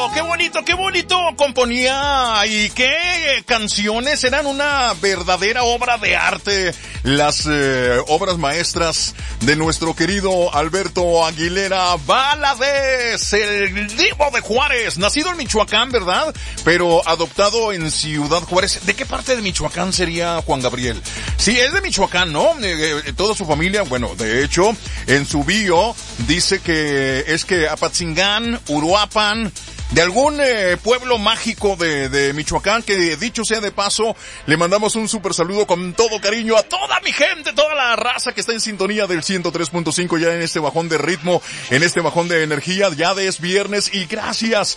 qué bonito componía y qué canciones, eran una verdadera obra de arte, las obras maestras de nuestro querido Alberto Aguilera Valadez, el Divo de Juárez, nacido en Michoacán, ¿verdad? Pero adoptado en Ciudad Juárez. ¿De qué parte de Michoacán sería Juan Gabriel? Sí, es de Michoacán, ¿no? Toda su familia, bueno, de hecho, en su bio dice que es que Apatzingán, Uruapan, de algún pueblo mágico de Michoacán, que dicho sea de paso, le mandamos un súper saludo con todo cariño a toda mi gente, toda la raza que está en sintonía del 103.5 ya en este bajón de ritmo, en este bajón de energía, ya es viernes y gracias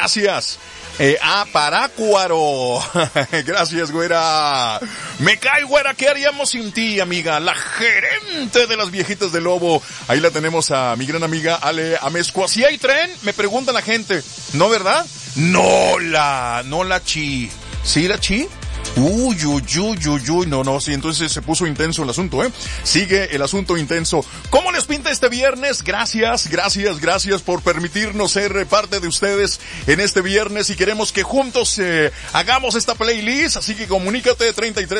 a Parácuaro. Gracias, güera. Me cae, güera, ¿qué haríamos sin ti, amiga? La gerente de las viejitas de Lobo. Ahí la tenemos a mi gran amiga Ale Amezcua. Si hay tren, me pregunta la gente. ¿No, verdad? No la chi. ¿Sí la chi? Uy, no, sí, entonces se puso intenso el asunto, Sigue el asunto intenso. ¿Cómo les pinta este viernes? Gracias por permitirnos ser parte de ustedes en este viernes y queremos que juntos hagamos esta playlist, así que comunícate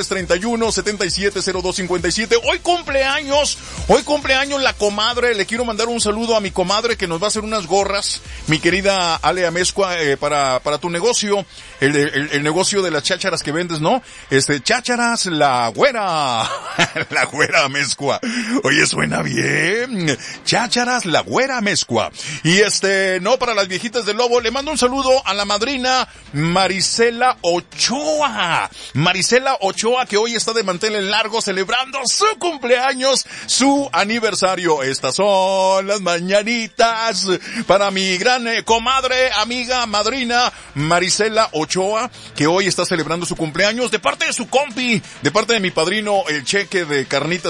3331-770257. Hoy cumpleaños la comadre, le quiero mandar un saludo a mi comadre que nos va a hacer unas gorras, mi querida Ale Amezcua, para tu negocio, el negocio de las chácharas que vendes, ¿no? Chácharas, la güera Amezcua. Oye, suena bien. Chácharas, la güera Amezcua. Y no, para las viejitas del Lobo, le mando un saludo a la madrina Marisela Ochoa. Marisela Ochoa, que hoy está de manteles largos celebrando su cumpleaños, su aniversario. Estas son las mañanitas para mi gran comadre, amiga, madrina Marisela Ochoa, que hoy está celebrando su cumpleaños de parte de su compi, de parte de mi padrino, el Cheque de carnitas